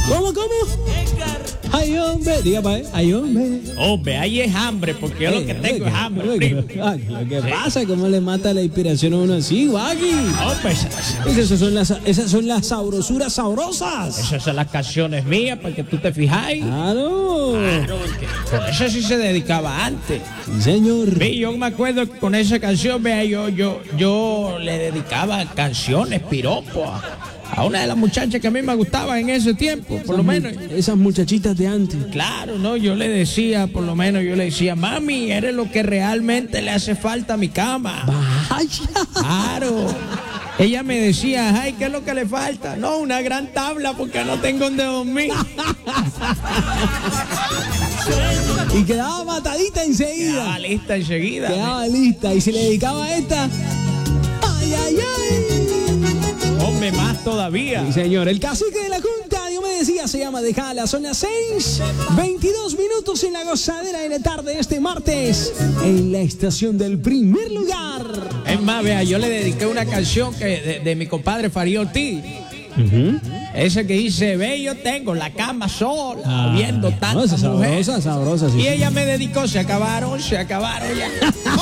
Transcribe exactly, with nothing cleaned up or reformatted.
¿Cómo, cómo? Ay, hombre, diga pa' ay, hombre. Hombre, ahí es hambre, porque yo lo que tengo es hambre, primo. Lo que pasa, ¿cómo le mata la inspiración a uno así, Waki? Hombre, esas, Esas son las, esas son las sabrosuras sabrosas. esas son las canciones mías, para que tú te fijáis. Claro. Claro, porque con eso sí se dedicaba antes. Sí, señor. Sí, yo me acuerdo que con esa canción, vea, yo, yo, yo le dedicaba canciones, piropos, a, a una de las muchachas que a mí me gustaba en ese tiempo, por lo menos. Esas muchachitas de antes. Claro, no, yo le decía, por lo menos yo le decía, mami, eres lo que realmente le hace falta a mi cama. Vaya. Claro. Ella me decía, ay, ¿qué es lo que le falta? No, una gran tabla porque no tengo donde dormir. Y quedaba matadita enseguida. Quedaba lista enseguida. Quedaba lista. Y si le dedicaba a esta. ¡Ay, ay, ay! Hombre, más todavía. Sí, señor. El cacique de la Junta, Diomedes Díaz, se llama Dejala. Son las seis, veintidós minutos en la gozadera de la tarde este martes. En la estación del primer lugar. Es más, vea, yo le dediqué una canción que de, de mi compadre Farid Ortiz. Uh-huh. Ese que dice, ve, yo tengo la cama sola, Ah, viendo no, tantas esa mujeres. sabrosa, sabrosa, sí. Y ella me dedicó, se acabaron, se acabaron ya.